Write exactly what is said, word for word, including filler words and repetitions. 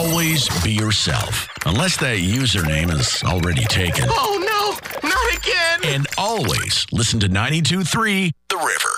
always be yourself. Unless that username is already taken. Oh, no, not again. And always listen to ninety-two point three The River.